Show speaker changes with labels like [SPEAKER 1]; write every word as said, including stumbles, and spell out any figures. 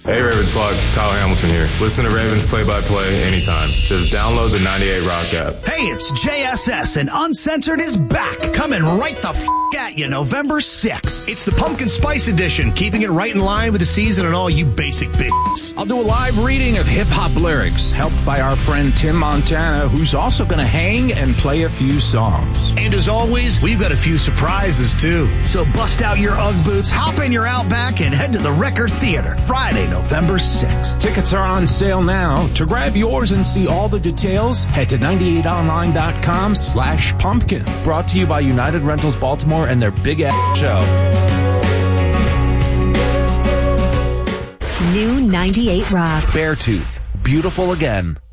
[SPEAKER 1] Hey Ravens flock, Kyle Hamilton here. Listen to Ravens play-by-play anytime. Just download the ninety-eight Rock app.
[SPEAKER 2] Hey, it's J S S and Uncensored is back, coming right the f*** at you November sixth. It's the Pumpkin Spice Edition, keeping it right in line with the season and all you basic bitches.
[SPEAKER 3] I'll do a live reading of hip-hop lyrics, helped by our friend Tim Montana, who's also going to hang and play a few songs.
[SPEAKER 2] And as always, we've got a few surprises, too. So bust out your Ugg boots, hop in your Outback, and head to the Record Theater, Friday, November sixth.
[SPEAKER 3] Tickets are on sale now. To grab yours and see all the details, head to ninety-eight online dot com slash pumpkin.
[SPEAKER 4] Brought to you by United Rentals Baltimore and their Big Ass Show.
[SPEAKER 5] New ninety-eight Rock.
[SPEAKER 4] Beartooth. Beautiful again.